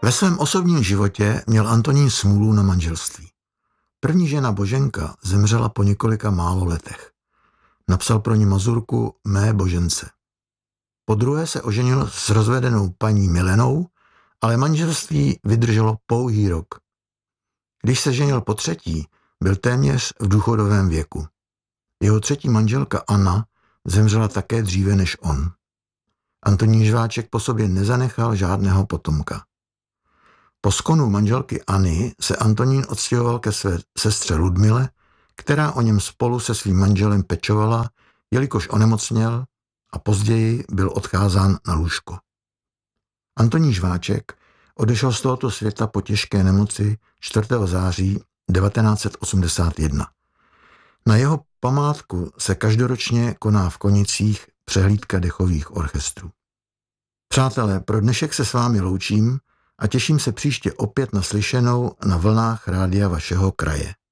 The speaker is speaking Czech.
Ve svém osobním životě měl Antonín smůlu na manželství. První žena Boženka zemřela po několika málo letech. Napsal pro ní mazurku Mé Božence. Po druhé se oženil s rozvedenou paní Milenou, ale manželství vydrželo pouhý rok. Když se ženil po třetí, byl téměř v důchodovém věku. Jeho třetí manželka Anna zemřela také dříve než on. Antonín Žváček po sobě nezanechal žádného potomka. Po skonu manželky Anny se Antonín odstěhoval ke své sestře Ludmile, která o něm spolu se svým manželem pečovala, jelikož onemocněl a později byl odkázán na lůžko. Antonín Žváček odešel z tohoto světa po těžké nemoci 4. září 1981. Na jeho památku se každoročně koná v Konicích přehlídka dechových orchestrů. Přátelé, pro dnešek se s vámi loučím a těším se příště opět na slyšenou na vlnách rádia vašeho kraje.